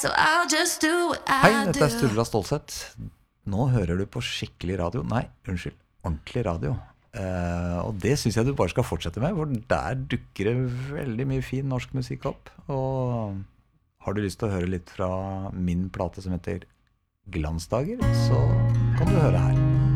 so I'll just do what Hei, I dette do. Sturla Stålsett. Nå hører du på skikkelig radio. Nei, unnskyld, ordentlig radio. Og det synes jeg du bare skal fortsette med, for der dukker det veldig mye fin norsk musikk opp. Og har du lyst til å høre litt fra min plate som heter Glansdager, så kan du høre her.